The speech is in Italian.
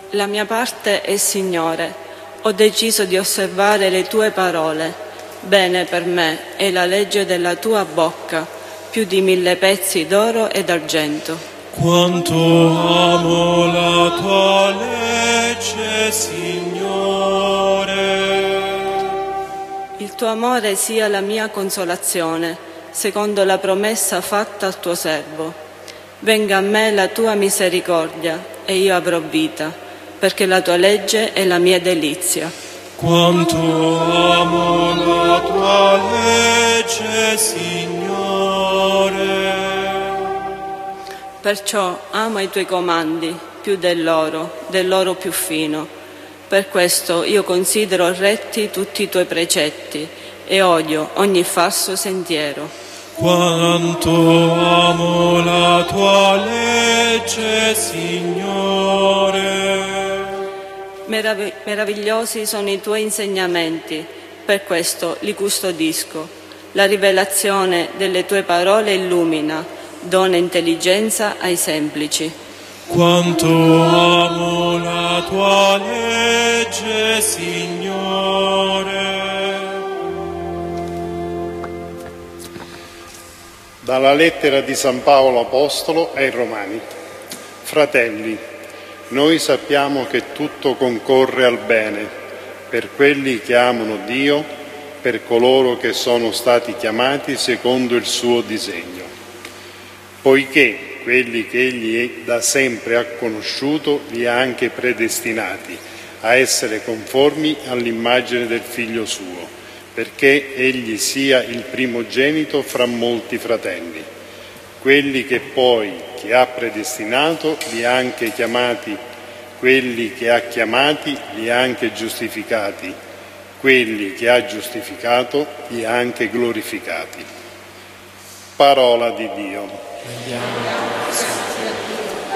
La mia parte è Signore, ho deciso di osservare le tue parole. Bene per me è la legge della tua bocca, più di 1000 pezzi d'oro e d'argento. Quanto amo la tua legge, Signore. Il tuo amore sia la mia consolazione, secondo la promessa fatta al tuo servo. Venga a me la tua misericordia e io avrò vita, perché la tua legge è la mia delizia. Quanto amo la tua legge, Signore. Perciò amo i tuoi comandi più dell'oro più fino. Per questo io considero retti tutti i tuoi precetti e odio ogni falso sentiero. Quanto amo la tua legge, Signore. Meravigliosi sono i tuoi insegnamenti, per questo li custodisco. La rivelazione delle tue parole illumina, dona intelligenza ai semplici. Quanto amo la tua legge, Signore. Dalla lettera di San Paolo Apostolo ai Romani. Fratelli, noi sappiamo che tutto concorre al bene per quelli che amano Dio, per coloro che sono stati chiamati secondo il suo disegno. Poiché quelli che Egli da sempre ha conosciuto li ha anche predestinati a essere conformi all'immagine del Figlio suo, perché Egli sia il primogenito fra molti fratelli. Quelli che poi che ha predestinato li ha anche chiamati, quelli che ha chiamati li ha anche giustificati, quelli che ha giustificato li ha anche glorificati. Parola di Dio.